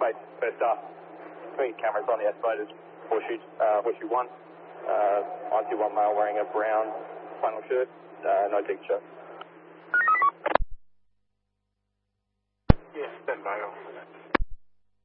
Mate, first up, 3 cameras on the estimated horseshoe 1. I see one male wearing a brown flannel shirt, no signature.